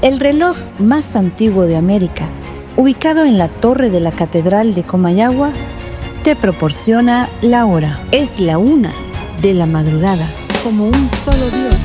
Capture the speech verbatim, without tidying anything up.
El reloj más antiguo de América, ubicado en la torre de la Catedral de Comayagua, te proporciona la hora. Es la una de la madrugada. Como un solo Dios.